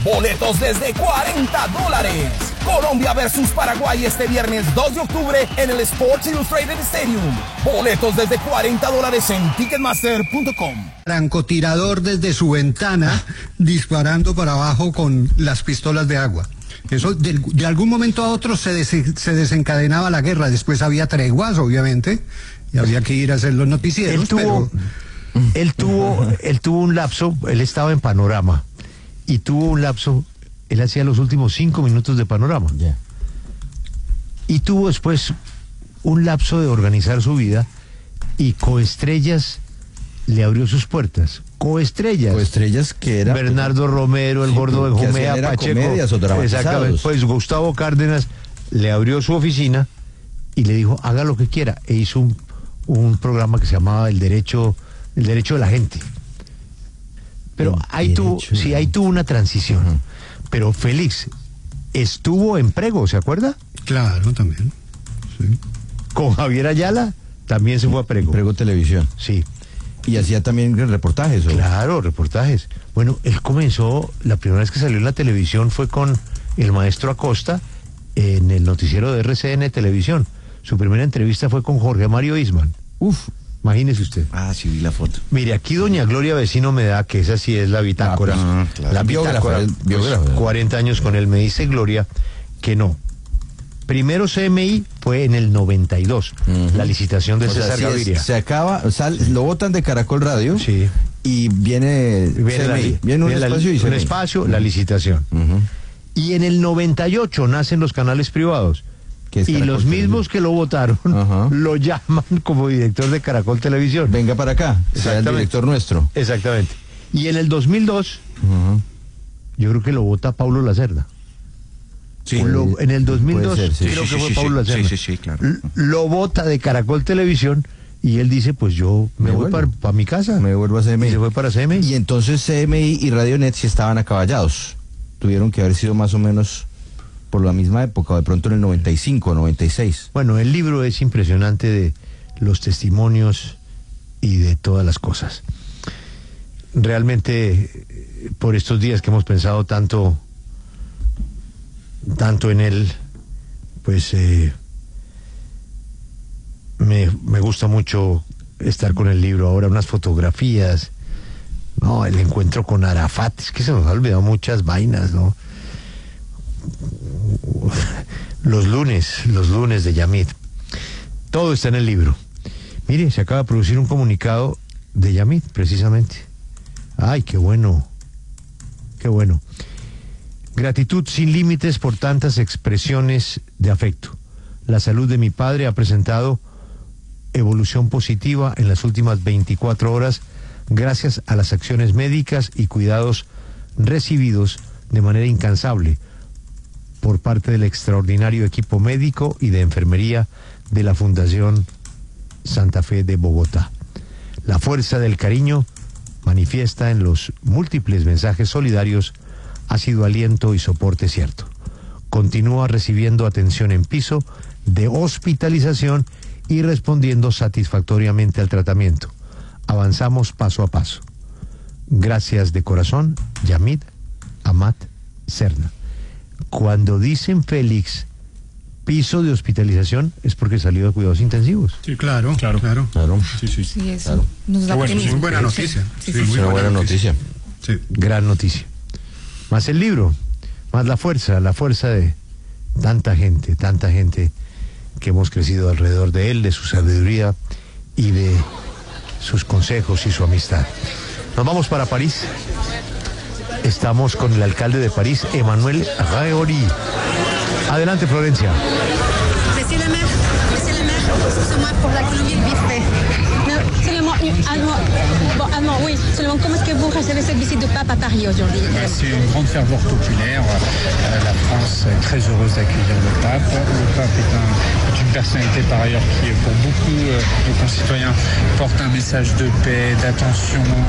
Boletos desde $40. Colombia versus Paraguay este viernes 2 de octubre en el Sports Illustrated Stadium. Boletos desde $40 en Ticketmaster.com. Francotirador desde su ventana disparando para abajo con las pistolas de agua. Eso de algún momento a otro se desencadenaba la guerra. Después había treguas, obviamente, y había que ir a hacer los noticieros. Él tuvo un lapso, él estaba en Panorama y tuvo un lapso, él hacía los últimos 5 minutos de Panorama. Yeah. Y tuvo después un lapso de organizar su vida y Coestrellas le abrió sus puertas. Coestrellas que era Bernardo Romero, el gordo de Jumea, Pacheco. Comedias o dramatizados. Exactamente. Pues Gustavo Cárdenas le abrió su oficina y le dijo, haga lo que quiera. E hizo un programa que se llamaba El Derecho de la Gente. Pero ahí tuvo una transición. Uh-huh. Pero Félix estuvo en Prego, ¿se acuerda? Claro, también. Sí. Con Javier Ayala también se fue a Prego. Prego Televisión. Sí. ¿Y hacía también reportajes? ¿O? Claro, reportajes. Bueno, él comenzó, la primera vez que salió en la televisión fue con el maestro Acosta en el noticiero de RCN Televisión. Su primera entrevista fue con Jorge Mario Isman. Uf, imagínese usted. Ah, sí, vi la foto. Mire, aquí doña Gloria Vecino me da que esa sí es la bitácora. Claro. La bitácora. Biógrafa. 40 años con él. Me dice Gloria que no. Primero CMI fue en el 92, la licitación de César Gaviria. Se acaba, lo botan de Caracol Radio. Sí. Y viene CMI. Viene un espacio y CMI. Un espacio, la licitación. Y en el 98 nacen los canales privados. Y los mismos que lo votaron lo llaman como director de Caracol Televisión. Venga para acá, sea el director nuestro. Exactamente. Y en el 2002, yo creo que lo vota Paulo Lacerda. Sí, en el 2002 ser, sí. creo que fue Paulo Lacerda. Sí, claro. Lo vota de Caracol Televisión y él dice, pues yo me voy para mi casa. Me vuelvo a CMI. Y se fue para CMI. Y entonces CMI y Radionet sí estaban acaballados. Tuvieron que haber sido más o menos por la misma época, o de pronto en el 95, 96. Bueno, el libro es impresionante de los testimonios y de todas las cosas. Realmente, por estos días que hemos pensado tanto en él, pues me gusta mucho estar con el libro. Ahora unas fotografías, no, el encuentro con Arafat, es que se nos ha olvidado muchas vainas, ¿no? Los lunes de Yamit, todo está en el libro. Mire, se acaba de producir un comunicado de Yamit, precisamente. Ay, qué bueno. Gratitud sin límites por tantas expresiones de afecto. La salud de mi padre ha presentado evolución positiva en las últimas 24 horas gracias a las acciones médicas y cuidados recibidos de manera incansable por parte del extraordinario equipo médico y de enfermería de la Fundación Santa Fe de Bogotá. La fuerza del cariño manifiesta en los múltiples mensajes solidarios ha sido aliento y soporte cierto. Continúa recibiendo atención en piso, de hospitalización y respondiendo satisfactoriamente al tratamiento. Avanzamos paso a paso. Gracias de corazón, Yamit Amat Serna. Cuando dicen Félix piso de hospitalización es porque salió de cuidados intensivos. Sí, claro. Sí, eso claro. Nos da muy buena noticia. Sí, muy buena noticia. Sí. Gran noticia. Más el libro, más la fuerza de tanta gente que hemos crecido alrededor de él, de su sabiduría y de sus consejos y su amistad. Nos vamos para París. Estamos con el alcalde de París, Emmanuel Raori. Adelante, Florencia. Monsieur le maire, excusez-moi pour la clinique vite fait. Seulement, allemand, oui. Seulement, comment est-ce que vous recevez cette visite de pape à Paris aujourd'hui? C'est une grande ferveur populaire. La France est très heureuse d'accueillir le pape. Le pape est une personnalité par ailleurs qui, pour beaucoup de concitoyens, porte un message de paix, d'attention.